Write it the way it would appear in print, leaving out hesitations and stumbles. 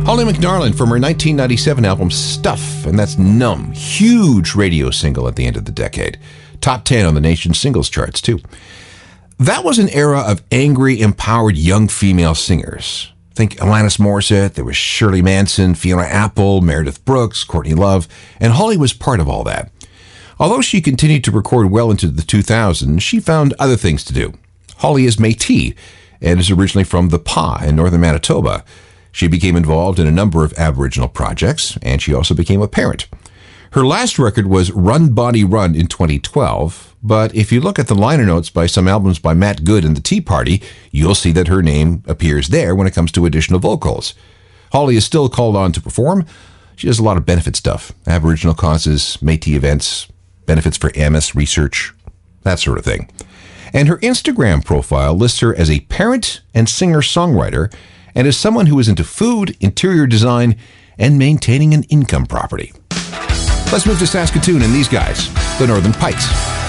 Holly McNarlin from her 1997 album Stuff, and that's Numb. Huge radio single at the end of the decade. Top 10 on the nation's singles charts, too. That was an era of angry, empowered young female singers. Think Alanis Morissette, there was Shirley Manson, Fiona Apple, Meredith Brooks, Courtney Love, and Holly was part of all that. Although she continued to record well into the 2000s, she found other things to do. Holly is Métis and is originally from the Pas in northern Manitoba. She became involved in a number of Aboriginal projects, and she also became a parent. Her last record was Run Bonnie Run in 2012, but if you look at the liner notes by some albums by Matt Good and the Tea Party, you'll see that her name appears there when it comes to additional vocals. Holly is still called on to perform. She does a lot of benefit stuff, Aboriginal causes, Métis events, benefits for MS research, that sort of thing. And her Instagram profile lists her as a parent and singer-songwriter, and as someone who is into food, interior design, and maintaining an income property. Let's move to Saskatoon and these guys, the Northern Pikes.